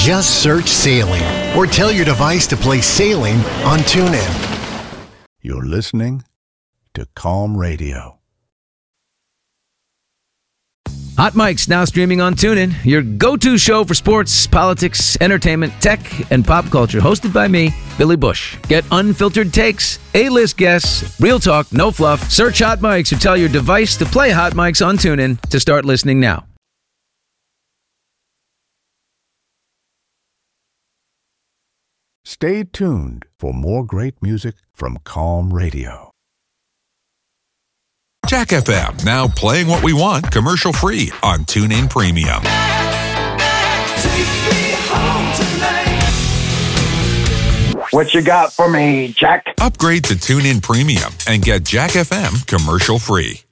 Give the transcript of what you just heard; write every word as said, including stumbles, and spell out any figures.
Just search Sailing or tell your device to play Sailing on TuneIn. You're listening to Calm Radio. Hot Mic's now streaming on TuneIn, your go-to show for sports, politics, entertainment, tech, and pop culture. Hosted by me, Billy Bush. Get unfiltered takes, A-list guests, real talk, no fluff. Search Hot Mic's or tell your device to play Hot Mic's on TuneIn to start listening now. Stay tuned for more great music from Calm Radio. Jack F M, now playing what we want commercial-free on TuneIn Premium. What you got for me, Jack? Upgrade to TuneIn Premium and get Jack F M commercial-free.